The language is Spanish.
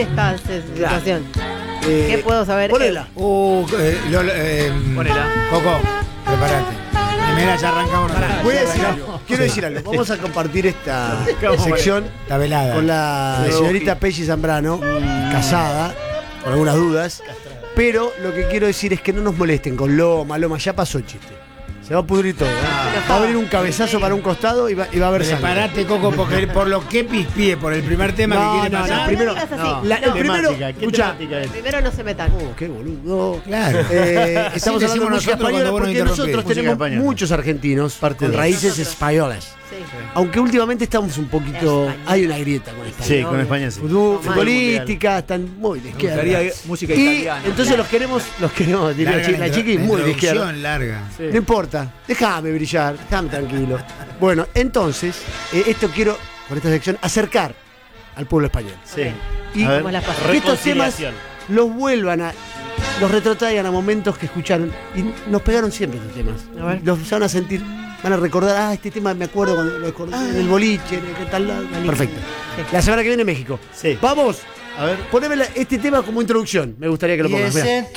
esta situación. ¿Qué puedo saber? Ponela. Ponela. Coco, prepárate. Primera ya arrancamos. Voy a decir algo. Quiero decir algo. Vamos a compartir esta sección Está velada. con la señorita Pelli Zambrano, casada, con algunas dudas. Pero lo que quiero decir es que no nos molesten con Loma, ya pasó el chiste. Se va a pudrir todo. Va a abrir un cabezazo para un costado y va a haber sangre. Prepárate, Coco, porque por lo que pispié, por el primer tema que quiere pasar. No, primero- no digas así. el primero, ¿Qué escucha, temática es? Primero no se metan. qué boludo. Claro. Estamos Así hablando de decimos música nosotros española cuando vos nos porque interrumpís. nosotros Música tenemos española. muchos argentinos con de raíces nosotros. españolas. Sí. Aunque últimamente estamos un poquito... Español. Hay una grieta con España. Sí, con España sí. Futbolística, están muy de izquierda. gustaría música Y italiana. entonces los queremos, diría la chiqui, muy de izquierda. Introducción larga. No importa, déjame brillar, déjame tranquilo. Bueno, entonces, esto quiero, con esta sección, acercar al pueblo español. Sí. Y A ver, ¿cómo las pasas? que estos temas reconciliación. los retrotraigan a momentos que escucharon. Y nos pegaron siempre estos temas. A ver. Los van a sentir, van a recordar, este tema me acuerdo cuando lo escuché en el boliche, en el tal lado. Perfecto. Sí. La semana que viene México. Sí. Vamos, A ver. poneme este tema como introducción. Me gustaría que lo pongas. Mirá.